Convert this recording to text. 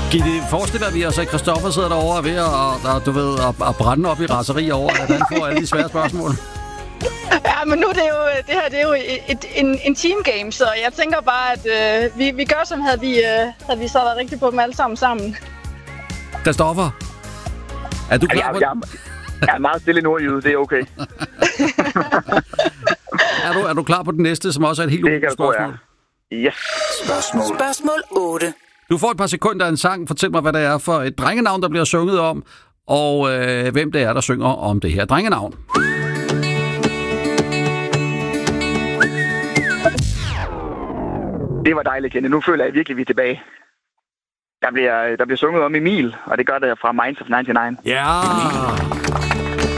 Gitte, forestil dig, at vi og så Christoffer sidder derovre ved at brænde op i raseri over, at han får alle de svære spørgsmål. Ja, men nu det her er jo en team game, så jeg tænker bare, at vi gør som havde vi så været rigtig på dem alle sammen. Christoffer, er du klar på jeg er meget stille nordjyde, det er okay. Er du klar på den næste, som også er et helt utroligt spørgsmål? Yes. Spørgsmål 8. Du får et par sekunder af en sang. Fortæl mig, hvad det er for et drengenavn, der bliver sunget om, og hvem det er, der synger om det her drengenavn. Det var dejligt, Kenneth. Nu føler jeg virkelig, vi er tilbage. Der bliver sunget om Emil, og det gør det fra Minds of 99. Ja!